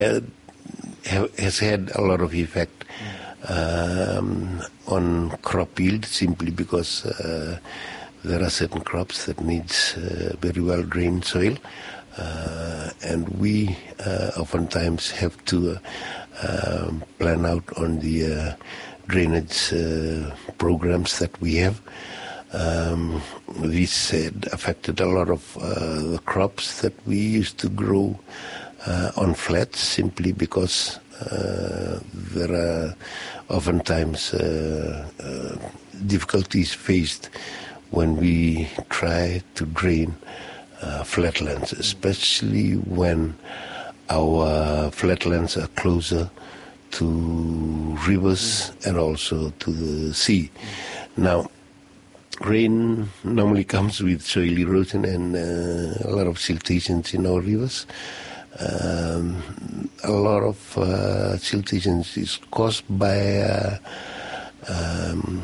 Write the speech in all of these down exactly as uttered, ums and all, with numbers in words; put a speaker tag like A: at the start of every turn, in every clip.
A: uh, have, has had a lot of effect um, on crop yield, simply because uh, there are certain crops that needs uh, very well drained soil, uh, and we uh, oftentimes have to uh, um, plan out on the uh, drainage uh, programs that we have. Um, this had affected a lot of uh, the crops that we used to grow uh, on flats, simply because uh, there are oftentimes uh, uh, difficulties faced when we try to drain uh, flatlands, especially when our flatlands are closer to rivers and also to the sea. Now, rain normally comes with soil erosion and uh, a lot of siltations in our rivers. Um, a lot of uh, siltations is caused by uh, um,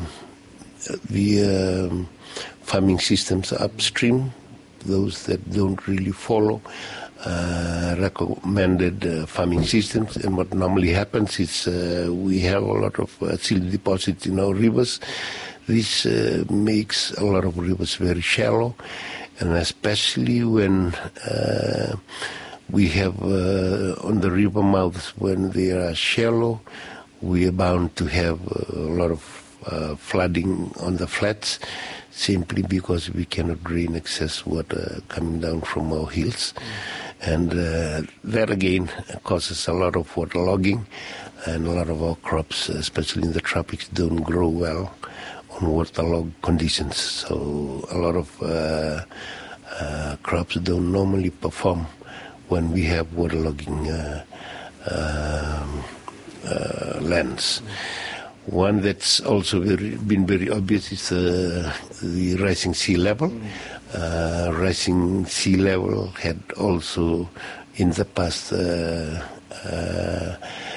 A: the um, farming systems upstream, those that don't really follow uh, recommended uh, farming systems. And what normally happens is uh, we have a lot of uh, silt deposits in our rivers. This uh, makes a lot of rivers very shallow, and especially when uh, we have uh, on the river mouths, when they are shallow, we are bound to have a lot of uh, flooding on the flats, simply because we cannot drain excess water coming down from our hills. Mm. And uh, that again causes a lot of waterlogging, and a lot of our crops, especially in the tropics, don't grow well on waterlogged conditions. So a lot of uh, uh, crops don't normally perform when we have waterlogging uh, um, uh, lands. Mm. One that's also very, been very obvious is uh, the rising sea level. Mm. Uh, rising sea level had also in the past uh, uh,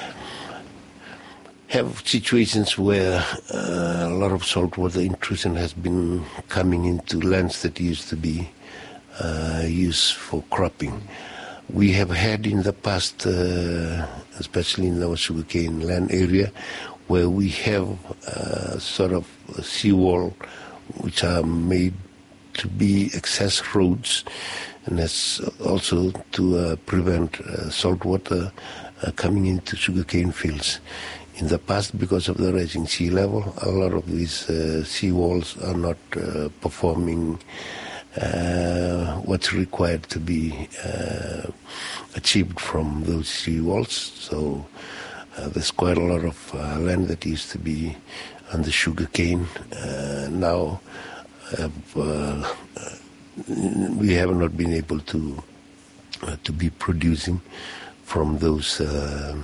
A: have situations where uh, a lot of saltwater intrusion has been coming into lands that used to be uh, used for cropping. We have had in the past, uh, especially in our sugarcane land area, where we have uh, sort of a seawall which are made to be access roads, and that's also to uh, prevent uh, saltwater uh, coming into sugarcane fields. In the past, because of the rising sea level, a lot of these uh, seawalls are not uh, performing uh, what's required to be uh, achieved from those seawalls. So uh, there's quite a lot of uh, land that used to be on the sugarcane uh, now. Have, uh, we have not been able to uh, to be producing from those uh,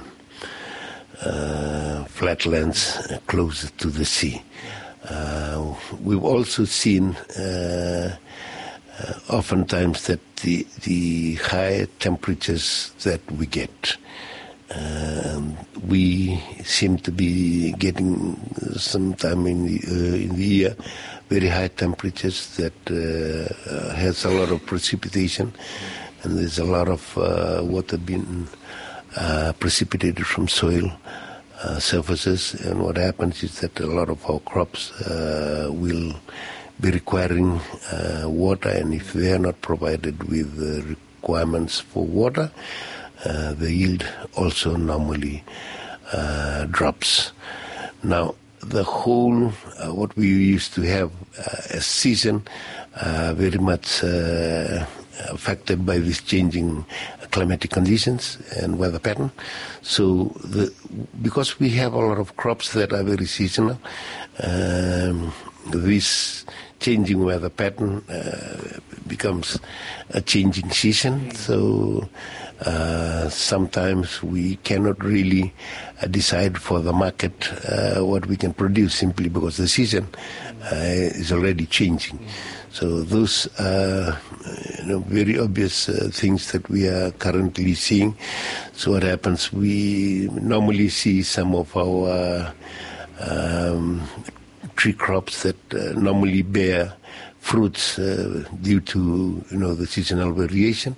A: uh, flatlands closer to the sea. Uh, we've also seen uh, uh, oftentimes that the the high temperatures that we get, um, we seem to be getting sometime in the, uh, in the year very high temperatures that uh, uh, has a lot of precipitation, and there's a lot of uh, water being uh, precipitated from soil uh, surfaces. And what happens is that a lot of our crops uh, will be requiring uh, water, and if they are not provided with the requirements for water, uh, the yield also normally uh, drops. Now, the whole, uh, what we used to have uh, a season uh, very much uh, affected by these changing climatic conditions and weather pattern. So the, because we have a lot of crops that are very seasonal, um, this changing weather pattern uh, becomes a changing season. So uh, sometimes we cannot really uh, decide for the market uh, what we can produce, simply because the season uh, is already changing. So those are you know, very obvious uh, things that we are currently seeing. So what happens, we normally see some of our um, tree crops that uh, normally bear fruits uh, due to you know the seasonal variation.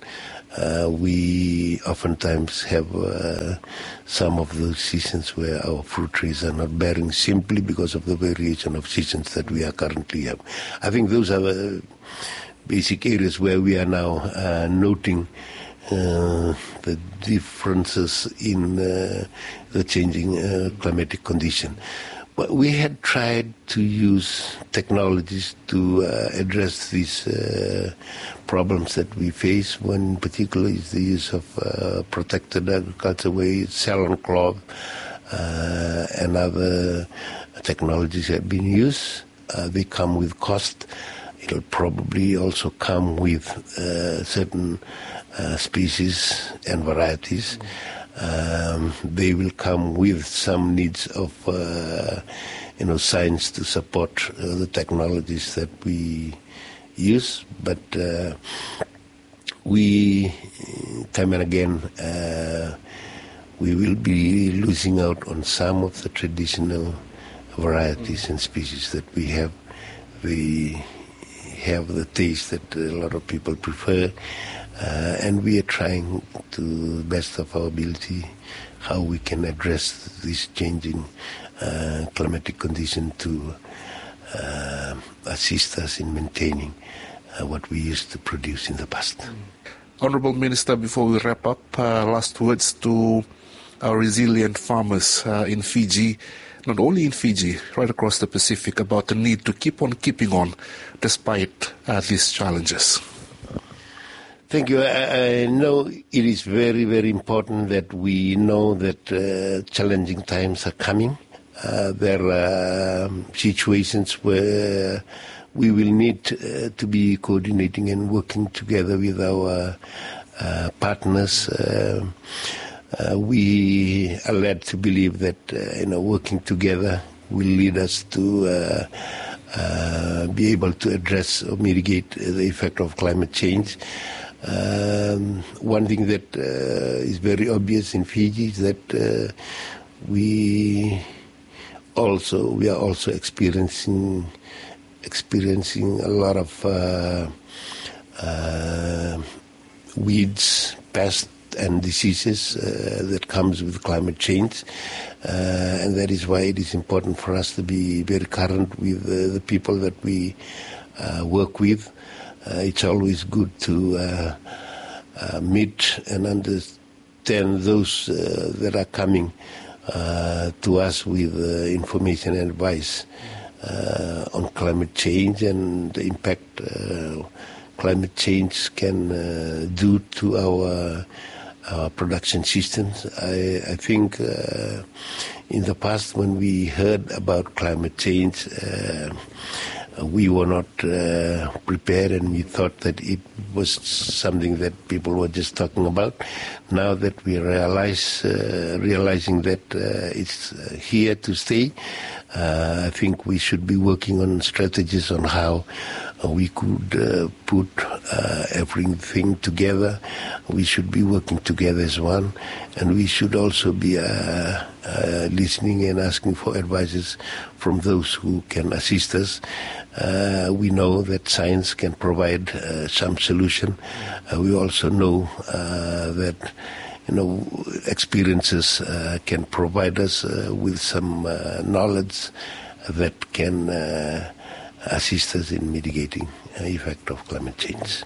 A: Uh, we oftentimes have uh, some of those seasons where our fruit trees are not bearing simply because of the variation of seasons that we are currently have. I think those are the basic areas where we are now uh, noting uh, the differences in uh, the changing uh, climatic condition. But we had tried to use technologies to uh, address these uh, problems that we face. One in particular is the use of uh, protected agriculture, where it's cell and cloth uh, and other technologies have been used. Uh, they come with cost. It'll probably also come with uh, certain uh, species and varieties. Um, they will come with some needs of, uh, you know, science to support uh, the technologies that we use. But uh, we, time and again, uh, we will be losing out on some of the traditional varieties and species that we have. They have the taste that a lot of people prefer. Uh, and we are trying to the best of our ability how we can address this changing uh, climatic condition to uh, assist us in maintaining uh, what we used to produce in the past. Mm.
B: Honourable Minister, before we wrap up, uh, last words to our resilient farmers uh, in Fiji, not only in Fiji, right across the Pacific, about the need to keep on keeping on despite uh, these challenges.
A: Thank you. I, I know it is very, very important that we know that uh, challenging times are coming. Uh, there are um, situations where we will need uh, to be coordinating and working together with our uh, partners. Uh, uh, we are led to believe that uh, you know, working together will lead us to uh, uh, be able to address or mitigate the effect of climate change. Um, one thing that uh, is very obvious in Fiji is that uh, we also we are also experiencing experiencing a lot of uh, uh, weeds, pests, and diseases uh, that comes with climate change, uh, and that is why it is important for us to be very current with uh, the people that we uh, work with. Uh, it's always good to uh, uh, meet and understand those uh, that are coming uh, to us with uh, information and advice uh, on climate change and the impact uh, climate change can uh, do to our, our production systems. I, I think uh, in the past when we heard about climate change, uh, we were not uh, prepared, and we thought that it was something that people were just talking about. Now that we realize, uh, realizing that uh, it's here to stay, uh, I think we should be working on strategies on how uh, we could uh, put uh, everything together. We should be working together as one, and we should also be uh, uh, listening and asking for advices from those who can assist us. Uh, we know that science can provide uh, some solution. Uh, we also know uh, that you know experiences uh, can provide us uh, with some uh, knowledge that can uh, assist us in mitigating the effect of climate change.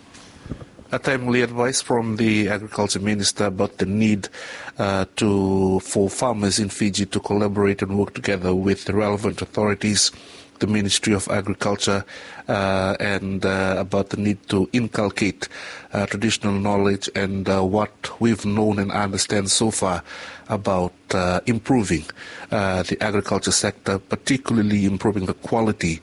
B: A timely advice from the Agriculture Minister about the need uh, to for farmers in Fiji to collaborate and work together with the relevant authorities, the Ministry of Agriculture, uh, and uh, about the need to inculcate uh, traditional knowledge and uh, what we've known and understand so far about uh, improving uh, the agriculture sector, particularly improving the quality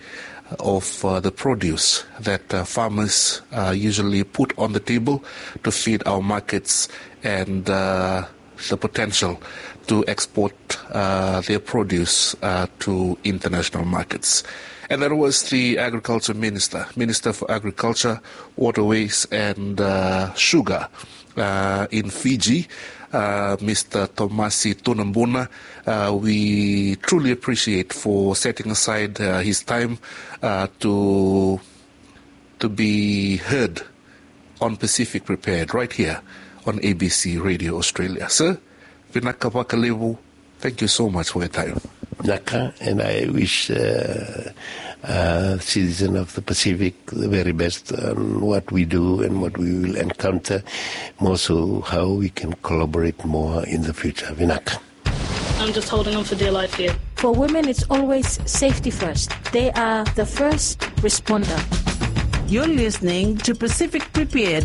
B: of uh, the produce that uh, farmers uh, usually put on the table to feed our markets, and uh, the potential to export uh, their produce uh, to international markets. And that was the Agriculture Minister, Minister for Agriculture, Waterways and uh, Sugar uh, in Fiji, uh, Mister Tomasi Tunambuna. Uh, we truly appreciate for setting aside uh, his time uh, to to be heard on Pacific Prepared right here on A B C Radio Australia. Sir, Vinaka Wakalevu, thank you so much for your time.
A: Naka, and I wish uh, uh, citizens of the Pacific the very best on what we do and what we will encounter, more so how we can collaborate more in the future. Vinaka.
C: I'm just holding on for dear life here.
D: For women, it's always safety first. They are the first responder.
E: You're listening to Pacific Prepared.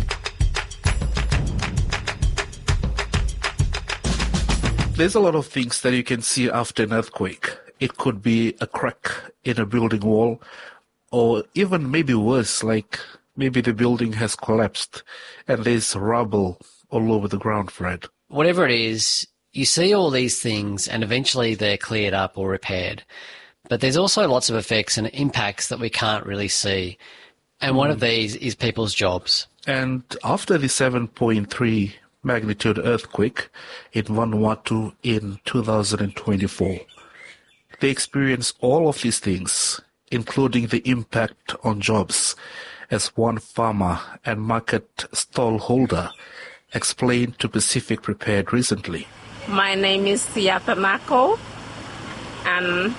B: There's a lot of things that you can see after an earthquake. It could be a crack in a building wall, or even maybe worse, like maybe the building has collapsed and there's rubble all over the ground, Fred.
F: Whatever it is, you see all these things and eventually they're cleared up or repaired. But there's also lots of effects and impacts that we can't really see. And mm. one of these is people's jobs. And after the seven point three magnitude earthquake in Vanuatu in two thousand twenty-four, they experienced all of these things, including the impact on jobs, as one farmer and market stall holder explained to Pacific Prepared recently.
G: My name is Siatanako, and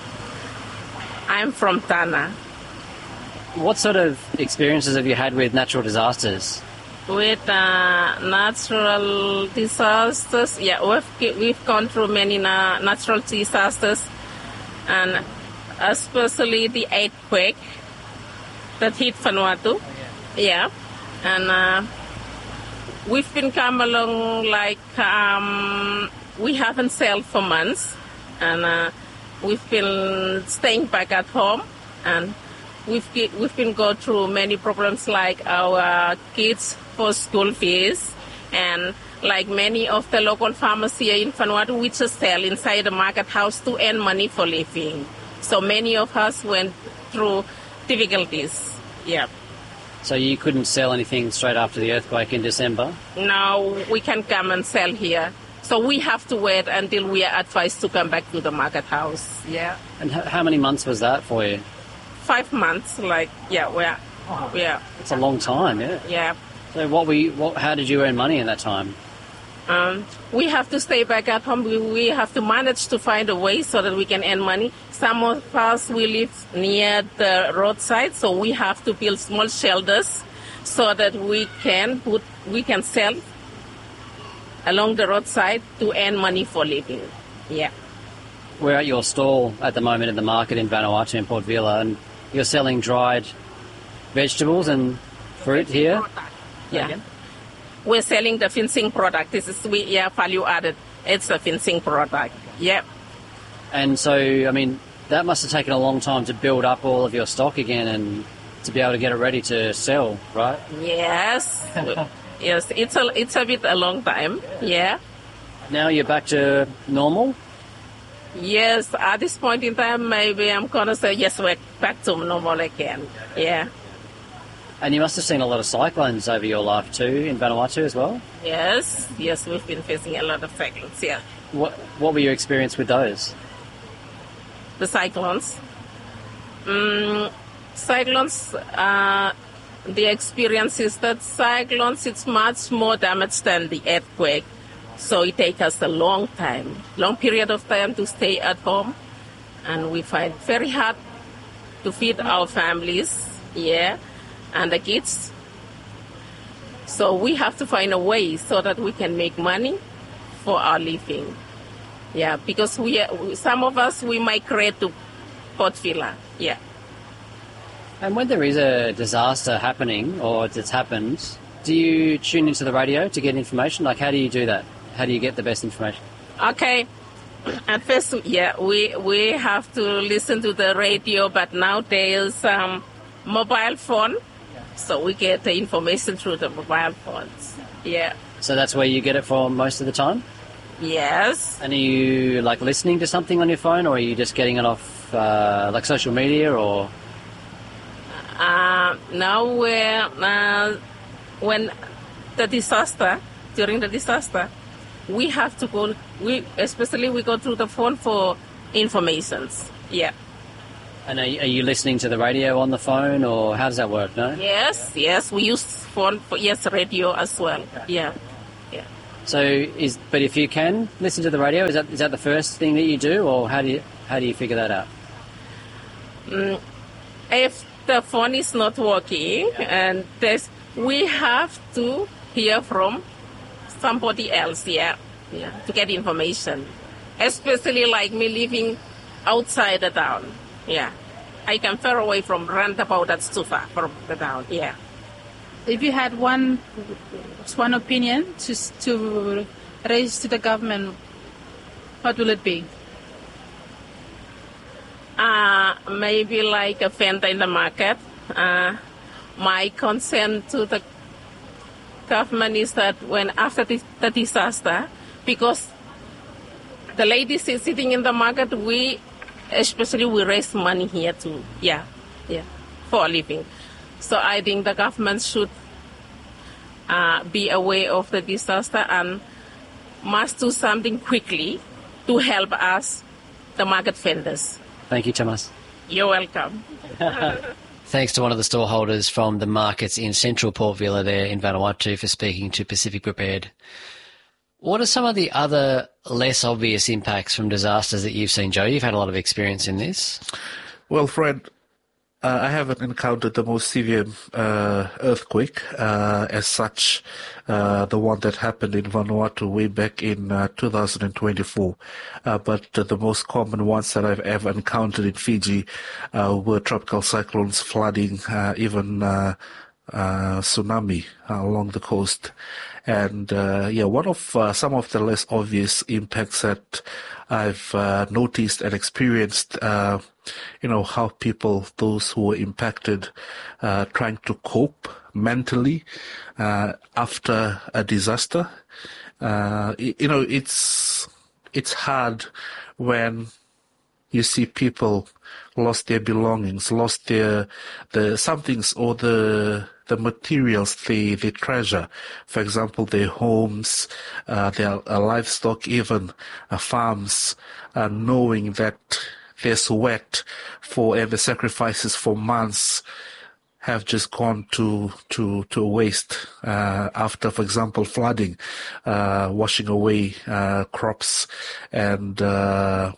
G: I'm from Tana.
F: What sort of experiences have you had with natural disasters?
G: With uh, natural disasters, yeah, we've, we've gone through many na- natural disasters, and especially the earthquake that hit Vanuatu. Yeah, and uh, we've been come along like um, we haven't sailed for months, and uh, we've been staying back at home, and we've we've been go through many problems like our kids for school fees, and like many of the local farmers here in Vanuatu, we just sell inside the market house to earn money for living. So many of us went through difficulties. Yeah.
F: So you couldn't sell anything straight after the earthquake in December?
G: No, we can come and sell here. So we have to wait until we are advised to come back to the market house. Yeah.
F: And h- how many months was that for you?
G: Five months, like, yeah, we're,
F: oh,
G: yeah.
F: It's a long time, yeah.
G: Yeah.
F: So what were you, what, how did you earn money in that time?
G: Um, we have to stay back at home. We, we have to manage to find a way so that we can earn money. Some of us, we live near the roadside, so we have to build small shelters so that we can put, we can sell along the roadside to earn money for living. Yeah.
F: We're at your stall at the moment in the market in Vanuatu in Port Vila, and you're selling dried vegetables and fruit here?
G: Yeah.
F: Again?
G: We're selling the fencing product. This is we yeah value added. It's a fencing product. Yep.
F: And so, I mean, that must have taken a long time to build up all of your stock again and to be able to get it ready to sell, right?
G: Yes. Yes. It's a it's a bit a long time. Yeah.
F: Now you're back to normal?
G: Yes. At this point in time, maybe I'm gonna say yes, we're back to normal again. Yeah.
F: And you must have seen a lot of cyclones over your life too, in Vanuatu as well?
G: Yes, yes, we've been facing a lot of cyclones, yeah.
F: What What were your experience with those?
G: The cyclones? Mm, cyclones, uh, the experience is that cyclones, it's much more damage than the earthquake. So it takes us a long time, long period of time to stay at home. And we find it very hard to feed our families, yeah. And the kids. So we have to find a way so that we can make money for our living. Yeah, because we some of us, we migrate to Port Vila. Yeah.
F: And when there is a disaster happening or it's happened, do you tune into the radio to get information? Like, how do you do that? How do you get the best information?
G: Okay. At first, yeah, we, we have to listen to the radio, but now there's um, mobile phone. So we get the information through the mobile phones. Yeah.
F: So that's where you get it from most of the time?
G: Yes.
F: And are you like listening to something on your phone, or are you just getting it off uh, like social media, or?
G: Uh, now we're, uh, when the disaster, during the disaster, we have to go, we especially we go through the phone for informations. Yeah.
F: And are you, are you listening to the radio on the phone, or how does that work, no?
G: Yes, yes, we use phone, for, yes, radio as well. Yeah, yeah.
F: So, is but if you can listen to the radio, is that is that the first thing that you do, or how do you how do you figure that out?
G: Mm, if the phone is not working, and there's, we have to hear from somebody else, yeah, yeah, to get information. Especially like me living outside the town, yeah. I can far away from roundabout, that's too far from the town, yeah.
H: If you had one one opinion to to raise to the government, what will it be?
G: Uh, maybe like a vendor in the market. Uh, my concern to the government is that when after the, the disaster, because the ladies is sitting in the market, we, especially we raise money here too, yeah, yeah, for a living. So I think the government should uh, be aware of the disaster and must do something quickly to help us, the market vendors.
F: Thank you, Thomas.
G: You're welcome.
F: Thanks to one of the stallholders from the markets in central Port Vila there in Vanuatu for speaking to Pacific Prepared. What are some of the other less obvious impacts from disasters that you've seen, Joe? You've had a lot of experience in this.
B: Well, Fred, uh, I haven't encountered the most severe uh, earthquake uh, as such, uh, the one that happened in Vanuatu way back in uh, two thousand twenty-four. Uh, but uh, the most common ones that I've ever encountered in Fiji uh, were tropical cyclones, flooding, uh, even uh, uh, tsunami uh, along the coast. And uh, yeah, one of uh, some of the less obvious impacts that I've uh, noticed and experienced, uh, you know, how people, those who were impacted, uh, trying to cope mentally uh, after a disaster. Uh, you know, it's it's hard when you see people lost their belongings, lost their the somethings or the the materials they, they treasure. For example, their homes, uh, their uh, livestock, even uh, farms, uh, knowing that their sweat for and the sacrifices for months have just gone to to to waste uh, after, for example, flooding, uh, washing away uh, crops and uh,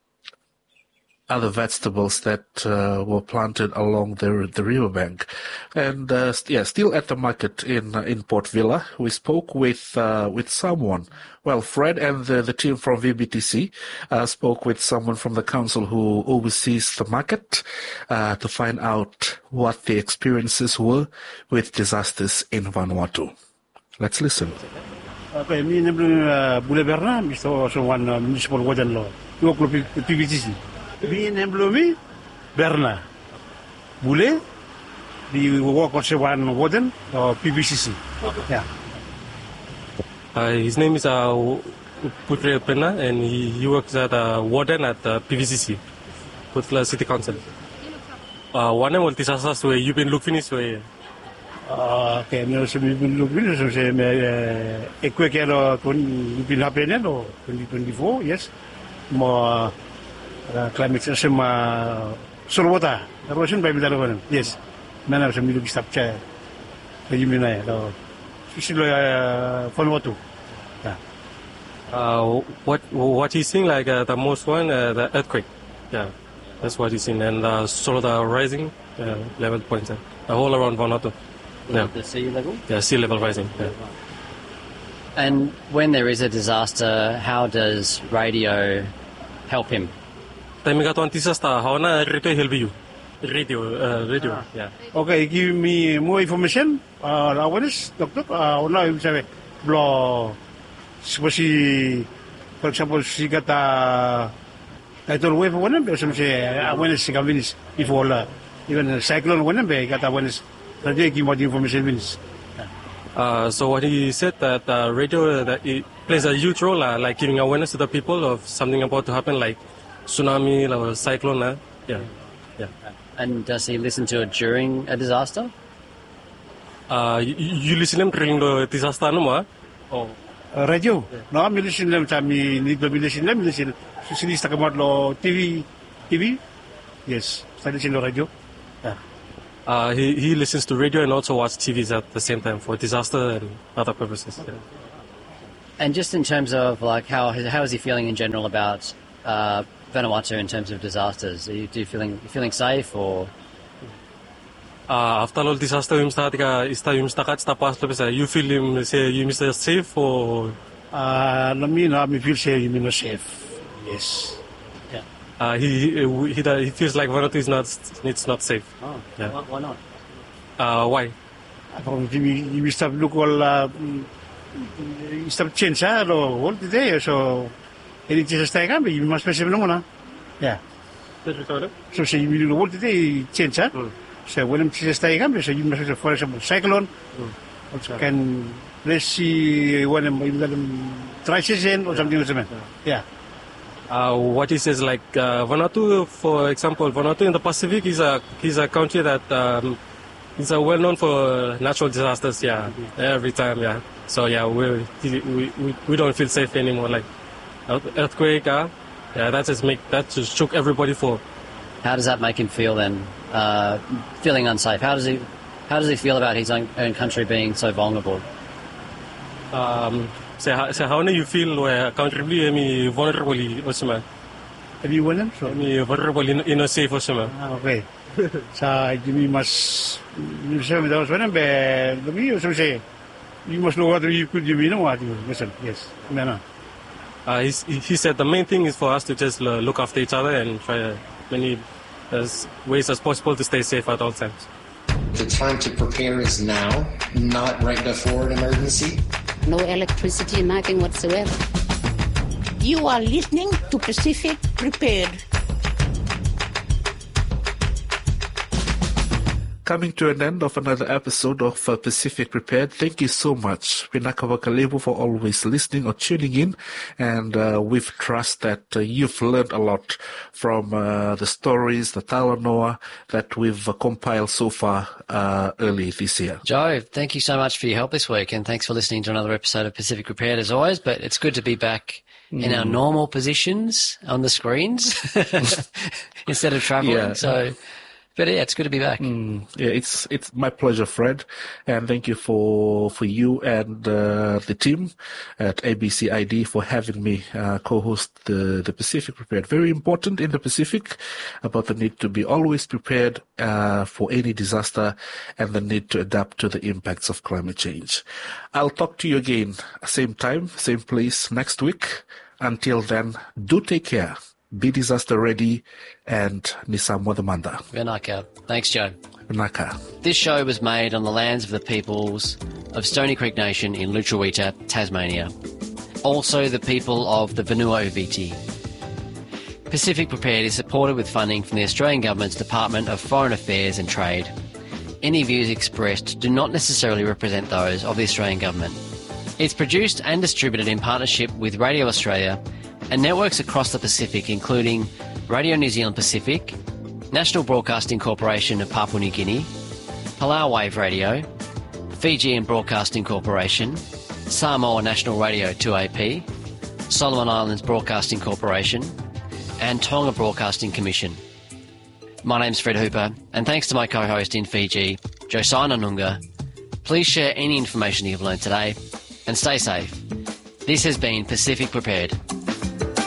B: other vegetables that uh, were planted along the the riverbank. And uh, yeah, still at the market in uh, in Port Vila, we spoke with uh, with someone. Well, Fred and the, the team from V B T C uh, spoke with someone from the council who oversees the market uh, to find out what the experiences were with disasters in Vanuatu. Let's listen.
I: Okay, mi neblu bule berna misto so one municipal wajan lo. Yo ko P B T C. Mi neblu mi berna bule di work on one wajan or P B C. Yeah.
J: Uh, his name is uh, Putre Penna, and he, he works at uh, warden at uh, P V C C, Port Vila City Council. Uh, one of the disasters where you've been looking is where.
I: Uh, okay, no, so we've been looking, so say, a quick year, we've been happening, or twenty twenty-four, yes. More uh, climate change, uh, solar water, erosion by the yes. Manner of some milk structure, the Yumina, especially uh, Vanuatu. Yeah.
J: Uh, what what he's seeing like uh, the most one, uh, the earthquake. Yeah, that's what he's seeing, and uh, solar rising uh, level points, uh, all around Vanuatu. Yeah.
F: The sea level?
J: Yeah, sea level rising. Yeah.
F: And when there is a disaster, how does radio help him?
J: Time we got one disaster, how na radio help you? Radio, uh, radio, ah. Yeah.
I: Okay, give me more information. Uh, awareness, doctor. Uh, now you say, blow. Suppose, for example, she got a tidal wave one, but some say awareness convince before uh, even a cyclone one, but got awareness. Radio give more information means.
J: Uh, so what he said that uh, radio uh, that it plays a huge role, uh, like giving awareness to the people of something about to happen, like tsunami or cyclone. Uh, yeah, yeah.
F: And does he listen to it during a disaster?
J: Uh, you, you listen to him during the disaster, no more?
I: Oh. Uh, radio. Yeah. No, I listen to him. I need to listen to him. Listen. Sini setakat lo T V, T V. Yes, I listen to radio. Yeah.
J: Uh, he, he listens to radio and also watches T Vs at the same time for disaster and other purposes. Yeah.
F: And just in terms of like how how is he feeling in general about uh, Vanuatu in terms of disasters? Are you, do you feeling feeling safe or?
J: Uh, after all disaster, you start ka ista you start sta pas pesa. You feel him say you mister safe or?
I: Uh, no me no me feel safe. You mean safe? Yes.
J: Yeah. Uh, he he he, he feels like Vanuatu is not it's not safe.
F: Oh,
J: yeah.
F: Why, why not?
J: Uh, why?
I: If we we start local. Uh, Stop change ha lo hold today so ini just stay kan you must special no na yeah so say you will hold today change ha so when just stay kan so you must for example cyclone can let's see when in dry season or something like that yeah
J: uh, what he says like uh, Vanuatu for example Vanuatu in the Pacific is a is a country that um, is uh, well known for natural disasters yeah every time yeah. So yeah, we we we we don't feel safe anymore. Like earthquake, uh, yeah, that just make that just shook everybody for.
F: How does that make him feel then? Uh, feeling unsafe. How does he how does he feel about his own, own country being so vulnerable?
J: Um, so how so how do you feel where country be vulnerable? Also,
I: have you won them?
J: So me vulnerable in in a safe also.
I: Ah, okay. So you must you say me those when be the me so say. You must know what you could do, you know what you listen, yes. No, no.
J: Uh, he, he said the main thing is for us to just uh, look after each other and try as many as ways as possible to stay safe at all times.
K: The time to prepare is now, not right before an emergency.
L: No electricity, nothing whatsoever. You are listening to Pacific Prepared.
B: Coming to an end of another episode of uh, Pacific Prepared. Thank you so much, Pinaka Wakalebu, for always listening or tuning in. And uh, with trust that uh, you've learned a lot from uh, the stories, the Talanoa that we've uh, compiled so far uh, early this year.
F: Joe, thank you so much for your help this week. And thanks for listening to another episode of Pacific Prepared as always. But it's good to be back in mm. our normal positions on the screens instead of traveling.
B: Yeah.
F: So... But yeah, it's good to be back.
B: Mm, yeah, it's it's my pleasure, Fred, and thank you for for you and uh, the team at A B C I D for having me uh, co-host the the Pacific Prepared. Very important in the Pacific about the need to be always prepared uh, for any disaster and the need to adapt to the impacts of climate change. I'll talk to you again, same time, same place next week. Until then, do take care. Be disaster ready, and Nisam Wadamanda.
F: Vinaka. Thanks, Joe.
B: Vinaka.
F: This show was made on the lands of the peoples of Stony Creek Nation in Lutruwita, Tasmania. Also the people of the Vanua Uviti. Pacific Prepared is supported with funding from the Australian Government's Department of Foreign Affairs and Trade. Any views expressed do not necessarily represent those of the Australian Government. It's produced and distributed in partnership with Radio Australia and networks across the Pacific, including Radio New Zealand Pacific, National Broadcasting Corporation of Papua New Guinea, Palau Wave Radio, Fijian Broadcasting Corporation, Samoa National Radio two A P, Solomon Islands Broadcasting Corporation, and Tonga Broadcasting Commission. My name's Fred Hooper, and thanks to my co-host in Fiji, Josiah Nanunga. Please share any information you've learned today, and stay safe. This has been Pacific Prepared.